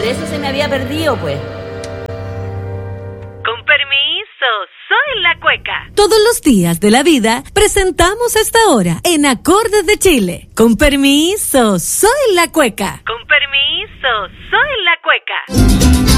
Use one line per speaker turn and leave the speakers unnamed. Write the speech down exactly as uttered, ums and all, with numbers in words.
por eso se me había perdido, pues.
Con permiso, soy la cueca.
Todos los días de la vida presentamos esta hora en Acordes de Chile. Con permiso, soy la cueca.
Con permiso, soy la cueca.